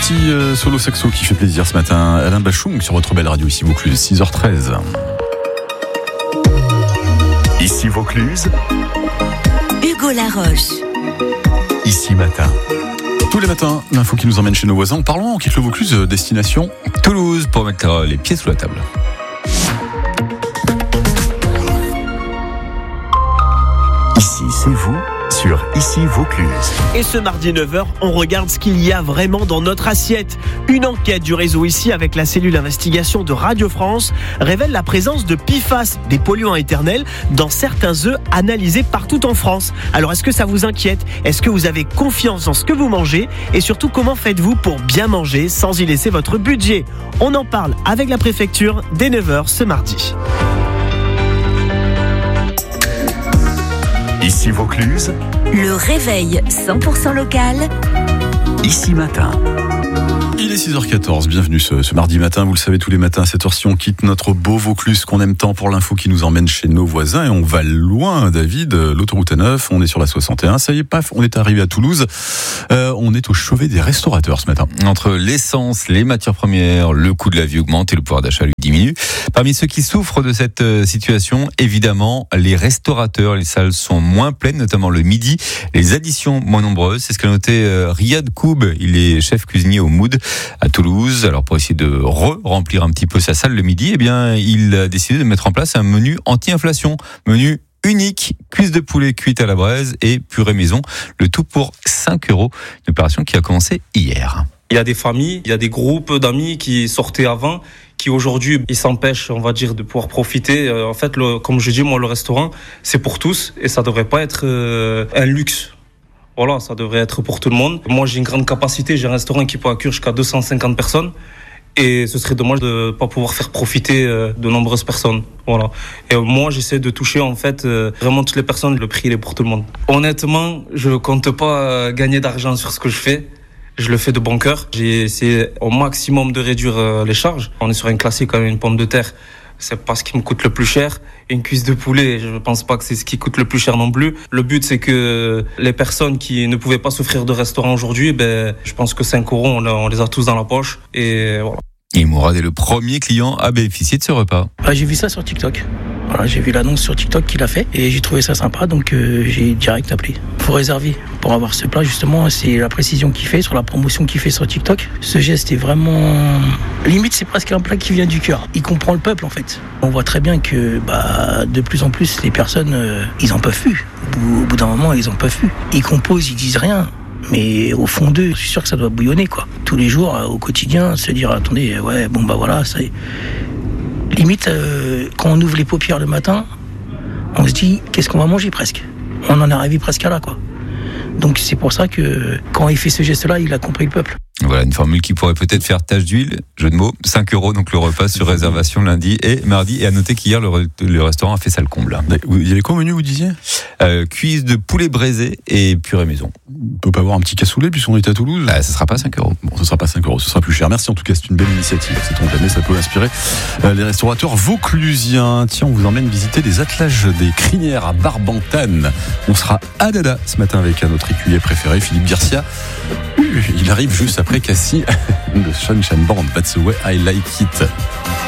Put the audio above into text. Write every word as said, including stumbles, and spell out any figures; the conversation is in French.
petit euh, solo saxo qui fait plaisir ce matin. Alain Bachung sur votre belle radio ici Vaucluse, six heures treize. Ici Vaucluse, Hugo Laroche. Ici Matin. Tous les matins, l'info qui nous emmène chez nos voisins. Parlons, on quitte le Vaucluse, destination Toulouse pour mettre les pieds sous la table. Ici c'est vous sur Ici Vaucluse. Et ce mardi neuf heures, on regarde ce qu'il y a vraiment dans notre assiette. Une enquête du réseau Ici avec la cellule investigation de Radio France révèle la présence de P F A S, des polluants éternels, dans certains œufs analysés partout en France. Alors est-ce que ça vous inquiète ? Est-ce que vous avez confiance dans ce que vous mangez ? Et surtout, comment faites-vous pour bien manger sans y laisser votre budget ? On en parle avec la préfecture dès neuf heures ce mardi. Ici Vaucluse, Le réveil cent pour cent local. Ici Matin. Il est six heures quatorze, bienvenue ce, ce mardi matin. Vous le savez, tous les matins à cette heure-ci, on quitte notre beau Vaucluse qu'on aime tant pour l'info qui nous emmène chez nos voisins. Et on va loin, David, l'autoroute A neuf, on est sur la soixante et un. Ça y est, paf, on est arrivé à Toulouse. Euh, on est au chevet des restaurateurs ce matin. Entre l'essence, les matières premières, le coût de la vie augmente et le pouvoir d'achat lui diminue. Parmi ceux qui souffrent de cette situation, évidemment, les restaurateurs. Les salles sont moins pleines, notamment le midi. Les additions moins nombreuses. C'est ce qu'a noté Riyad Koub. Il est chef cuisinier au Mood à Toulouse. Alors pour essayer de re-remplir un petit peu sa salle le midi, eh bien, il a décidé de mettre en place un menu anti-inflation. Menu unique, cuisse de poulet cuite à la braise et purée maison. Le tout pour cinq euros. Une opération qui a commencé hier. Il y a des familles, il y a des groupes d'amis qui sortaient avant, qui aujourd'hui, ils s'empêchent, on va dire, de pouvoir profiter. Euh, en fait, le, comme je dis, moi, le restaurant, c'est pour tous et ça devrait pas être euh, un luxe. Voilà, ça devrait être pour tout le monde. Moi, j'ai une grande capacité, j'ai un restaurant qui peut accueillir jusqu'à deux cent cinquante personnes. Et ce serait dommage de ne pas pouvoir faire profiter de nombreuses personnes. Voilà. Et moi, j'essaie de toucher, en fait, vraiment toutes les personnes. Le prix, il est pour tout le monde. Honnêtement, je compte pas gagner d'argent sur ce que je fais. Je le fais de bon cœur. J'ai essayé au maximum de réduire les charges. On est sur un classique, quand même, une pomme de terre. C'est pas ce qui me coûte le plus cher. Une cuisse de poulet, je pense pas que c'est ce qui coûte le plus cher non plus. Le but, c'est que les personnes qui ne pouvaient pas s'offrir de restaurant aujourd'hui, ben, je pense que cinq euros, on, on les a tous dans la poche. Et voilà. Et Mourad est le premier client à bénéficier de ce repas. Bah, j'ai vu ça sur TikTok. Voilà, j'ai vu l'annonce sur TikTok qu'il a fait et j'ai trouvé ça sympa, donc euh, j'ai direct appelé. Faut réserver pour avoir ce plat, justement. C'est la précision qu'il fait sur la promotion qu'il fait sur TikTok. Ce geste est vraiment limite, c'est presque un plat qui vient du cœur. Il comprend le peuple, en fait. On voit très bien que bah, de plus en plus les personnes, euh, ils en peuvent plus. Au bout, au bout d'un moment, ils en peuvent plus. Ils composent, ils disent rien. Mais au fond d'eux, je suis sûr que ça doit bouillonner, quoi. Tous les jours, au quotidien, se dire, attendez, ouais, bon bah voilà, ça. Limite, euh, quand on ouvre les paupières le matin, on se dit, qu'est-ce qu'on va manger presque ? On en est arrivé presque à là, quoi. Donc c'est pour ça que quand il fait ce geste-là, il a compris le peuple. Voilà une formule qui pourrait peut-être faire tache d'huile, jeu de mots, cinq euros donc le repas sur réservation lundi et mardi. Et à noter qu'hier le, re- le restaurant a fait salle comble. Il y avait quoi au menu, vous disiez ? euh, Cuisse de poulet braisé et purée maison. On peut pas avoir un petit cassoulet puisqu'on est à Toulouse ? Ah, ça sera pas cinq euros. Bon, ce sera pas cinq euros, ce sera plus cher. Merci en tout cas, c'est une belle initiative. Sait-on jamais, ça peut inspirer euh, les restaurateurs vauclusiens. Tiens, on vous emmène visiter les attelages des crinières à Barbantane. On sera à Dada ce matin avec notre écuyer préféré, Philippe Garcia. Il arrive juste après Cassie, le Sunshine Band. That's the way I like it.